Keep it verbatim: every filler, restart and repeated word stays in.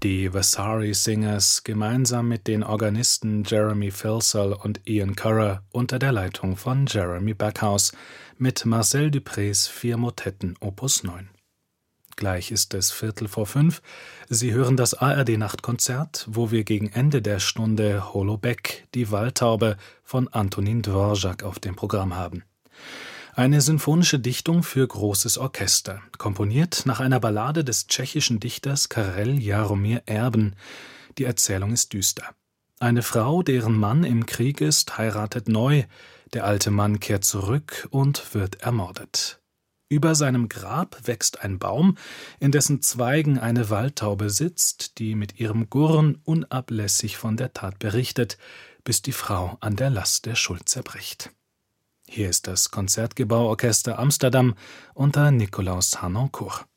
Die Vasari Singers gemeinsam mit den Organisten Jeremy Filsell und Ian Currer unter der Leitung von Jeremy Backhouse mit Marcel Duprés vier Motetten Opus neun. Gleich ist es Viertel vor fünf. Sie hören das A R D-Nachtkonzert, wo wir gegen Ende der Stunde Holobeck, die Waldtaube von Antonín Dvořák auf dem Programm haben. Eine sinfonische Dichtung für großes Orchester, komponiert nach einer Ballade des tschechischen Dichters Karel Jaromír Erben. Die Erzählung ist düster. Eine Frau, deren Mann im Krieg ist, heiratet neu. Der alte Mann kehrt zurück und wird ermordet. Über seinem Grab wächst ein Baum, in dessen Zweigen eine Waldtaube sitzt, die mit ihrem Gurren unablässig von der Tat berichtet, bis die Frau an der Last der Schuld zerbricht. Hier ist das Concertgebouw Orchester Amsterdam unter Nicolaus Harnoncourt.